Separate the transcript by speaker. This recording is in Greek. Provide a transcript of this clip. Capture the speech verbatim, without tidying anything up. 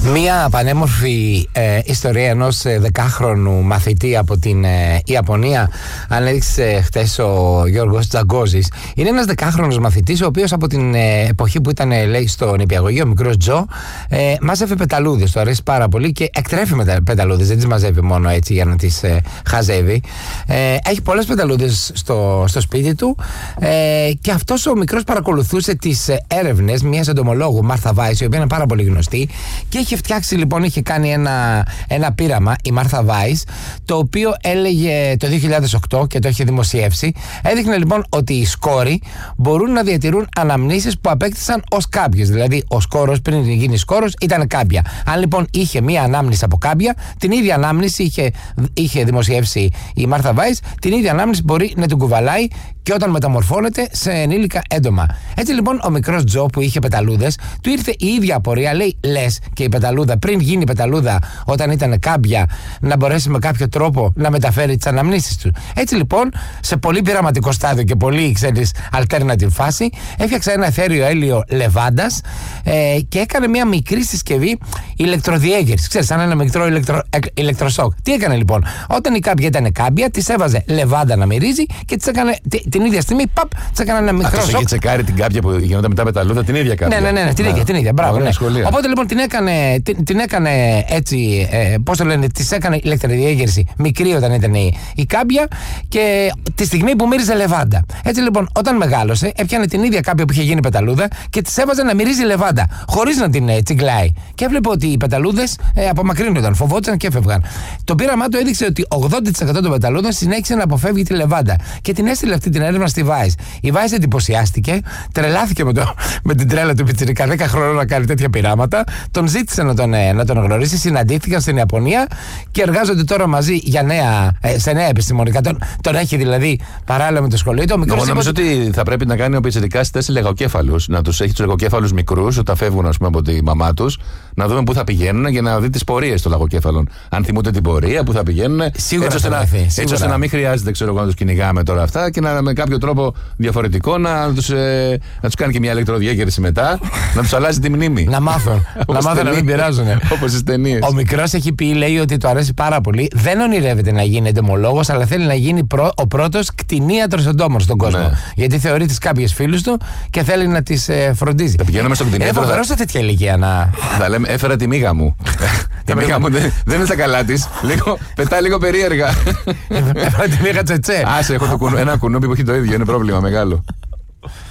Speaker 1: Μία πανέμορφη ε, ιστορία ενός ε, δεκάχρονου μαθητή από την ε, Ιαπωνία ανέδειξε χτες ο Γιώργος Τζαγκόζης. Είναι ένας δεκάχρονος μαθητής, ο οποίος από την ε, εποχή που ήταν ε, λέει στο νηπιαγωγείο, ο μικρός Τζο, ε, μάζευε πεταλούδες. Του αρέσει πάρα πολύ και εκτρέφει με τα πεταλούδες. Δεν τις μαζεύει μόνο έτσι για να τις ε, χαζεύει. Ε, έχει πολλές πεταλούδες στο, στο σπίτι του ε, και αυτός ο μικρός παρακολουθούσε τις ε, έρευνες μιας εντομολόγου, Μάρθα Βάις, η οποία είναι πάρα πολύ γνωστή, και είχε φτιάξει λοιπόν, είχε κάνει ένα, ένα πείραμα η Μάρθα Βάις, το οποίο έλεγε το δύο χιλιάδες οκτώ και το είχε δημοσιεύσει. Έδειχνε λοιπόν ότι οι σκόροι μπορούν να διατηρούν αναμνήσεις που απέκτησαν ως κάποιες. Δηλαδή, ο σκόρος πριν γίνει σκόρος ήταν κάμπια. Αν λοιπόν είχε μία ανάμνηση από κάμπια, την ίδια ανάμνηση είχε, είχε δημοσιεύσει η Μάρθα Βάις, την ίδια ανάμνηση μπορεί να την κουβαλάει και όταν μεταμορφώνεται σε ενήλικα έντομα. Έτσι λοιπόν, ο μικρός Τζο που είχε πεταλούδες, του ήρθε η ίδια απορία. Λέει, λες και η πεταλούδα πριν γίνει πεταλούδα όταν ήταν κάμπια, να μπορέσει με κάποιο τρόπο να μεταφέρει τις αναμνήσεις του. Έτσι λοιπόν, σε πολύ πειραματικό στάδιο και πολύ, ξέρεις, alternative φάση, έφτιαξε ένα αιθέριο έλαιο λεβάντας ε, και έκανε μια μικρή συσκευή ηλεκτροδιέγερση. Ξέρεις, σαν ένα μικρό ηλεκτρο, ε, ηλεκτροσόκ. Τι έκανε λοιπόν? Όταν η κάμπια ήταν κάμπια, της έβαζε λεβάντα να μυρίζει και της έκανε τ, την ίδια στιγμή, παπ, της έκανε ένα μικρό σοκ.
Speaker 2: Είχε τσεκάρει την κάμπια που γινόταν μετά πεταλούδα, την ίδια κάμπια.
Speaker 1: Ναι, ναι, ναι, την ίδια, την ίδια. Μπράβο. Ναι. Οπότε λοιπόν την έκανε, την, την έκανε έτσι, ε, πώς το λένε, της έκανε ηλεκτροδιέγερση μικρή όταν ήταν η, η κάμπια και τη στιγμή που μύριζε λεβάντα. Έτσι λοιπόν, όταν μεγάλωσε, έπιανε την ίδια κάμπια που είχε γίνει πεταλούδα και της έβαζε να μυρίζει λεβάντα, χωρίς να την ε, τσιγκλάει. Και έβλεπε ότι οι πεταλούδες ε, απομακρύνονταν, φοβόντουσαν και έφευγαν. Το πείραμά του έδειξε ότι ογδόντα τοις εκατό των πεταλούδων συνέχισε να αποφεύγει τη λεβάντα. Και την έστειλε αυτή την έρευνα στη Vice. Η Vice εντυπωσιάστηκε, τρελάθηκε με, το, με την τρέλα του πιτσιρικά, δέκα χρόνων να κάνει τέτοια πειράματα. Τον ζήτησε να τον, ε, να τον γνωρίσει, συναντήθηκαν στην Ιαπωνία και εργάζονται τώρα μαζί για νέα, ε, σε νέα επιστημονικά. Τον, τον έχει δηλαδή παράλληλα με το σχολείο του.
Speaker 2: Εγώ νομίζω ότι θα πρέπει να κάνει ο πιτσιρικάς τέσσερις λεγοκέφαλους. Να τους έχει τους λεγοκέφαλους μικρούς όταν φεύγουν, ας πούμε, από τη μαμά τους, να δούμε πού θα πηγαίνουν για να δει τις πορείες των λαγοκέφαλων. Αν θυμούνται την πορεία, πού θα πηγαίνουν.
Speaker 1: Σίγουρα
Speaker 2: έτσι ώστε, να, έτσι ώστε να μην χρειάζεται, ξέρω εγώ, να τους κυνηγάμε τώρα αυτά και να με κάποιο τρόπο διαφορετικό να τους, ε, να τους κάνει και μια ηλεκτροδιέγερση μετά, να τους αλλάζει τη μνήμη.
Speaker 1: Να μάθουν. να μάθουν να μην πειράζουν.
Speaker 2: Όπως στις ταινίες.
Speaker 1: Ο μικρός έχει πει, λέει, ότι του αρέσει πάρα πολύ. Δεν ονειρεύεται να γίνει εντομολόγος, αλλά θέλει να γίνει πρω, ο πρώτος κτηνίατρος εντόμων στον κόσμο. Ναι. Γιατί θεωρεί τις κάποιες φίλους του και θέλει να τις ε, φροντίζει.
Speaker 2: Τα πηγαίνουμε στον κτηνίατρο.
Speaker 1: Είναι φοβερό σε τέτοια ηλικία να.
Speaker 2: Θα λέμε, έφερα τη μίγα μου. Η μίγα μου δεν, δεν είναι στα καλά της. Πετάει λίγο περίεργα.
Speaker 1: Έφερα τη μίγα τσετσέ.
Speaker 2: Άσε, έχω το κουνού, ένα κουνούπι που έχει το ίδιο. Είναι πρόβλημα μεγάλο.